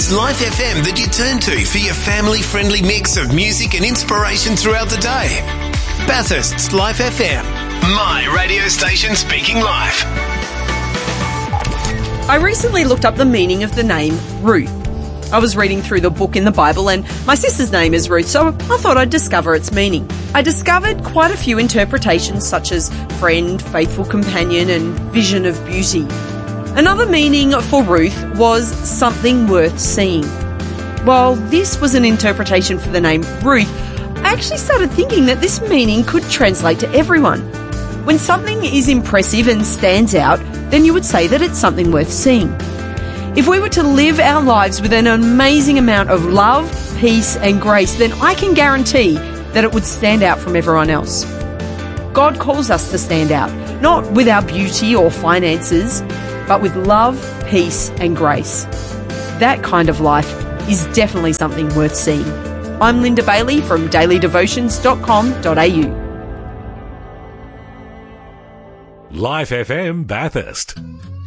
It's Life FM that you turn to for your family-friendly mix of music and inspiration throughout the day. Bathurst's Life FM, my radio station speaking life. I recently looked up the meaning of the name Ruth. I was reading through the book in the Bible and my sister's name is Ruth, so I thought I'd discover its meaning. I discovered quite a few interpretations such as friend, faithful companion and vision of beauty. Another meaning for Ruth was something worth seeing. While this was an interpretation for the name Ruth, I actually started thinking that this meaning could translate to everyone. When something is impressive and stands out, then you would say that it's something worth seeing. If we were to live our lives with an amazing amount of love, peace and grace, then I can guarantee that it would stand out from everyone else. God calls us to stand out, not with our beauty or finances, but with love, peace and grace. That kind of life is definitely something worth seeing. I'm Linda Bailey from dailydevotions.com.au. Life FM Bathurst.